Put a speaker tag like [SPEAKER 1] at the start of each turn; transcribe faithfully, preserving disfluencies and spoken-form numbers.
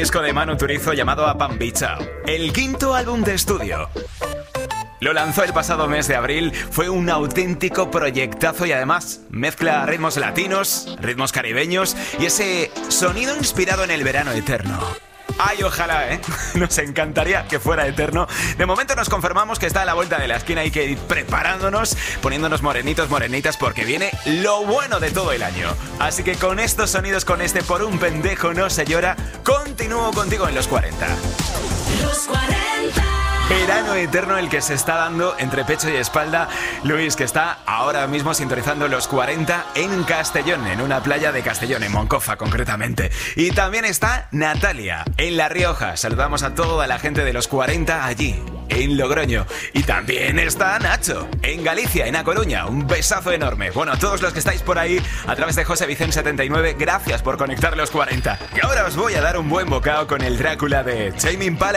[SPEAKER 1] disco de Manu Turizo llamado Apambichao, el quinto álbum de estudio. Lo lanzó el pasado mes de abril, fue un auténtico proyectazo y además mezcla ritmos latinos, ritmos caribeños y ese sonido inspirado en el verano eterno. Ay, ojalá, ¿eh? Nos encantaría que fuera eterno. De momento nos confirmamos que está a la vuelta de la esquina. Hay que ir preparándonos, poniéndonos morenitos, morenitas, porque viene lo bueno de todo el año. Así que con estos sonidos, con este Por un pendejo no se llora, continúo contigo en los cuarenta.
[SPEAKER 2] Los cuarenta.
[SPEAKER 1] Verano eterno el que se está dando entre pecho y espalda Luis, que está ahora mismo sintonizando los cuarenta en Castellón, en una playa de Castellón, en Moncofa concretamente. Y también está Natalia, en La Rioja. Saludamos a toda la gente de los cuarenta allí, en Logroño. Y también está Nacho, en Galicia, en A Coruña. Un besazo enorme. Bueno, a todos los que estáis por ahí, a través de José Vicente setenta y nueve, gracias por conectar los cuarenta. Y ahora os voy a dar un buen bocado con el Drácula de Tame Impala.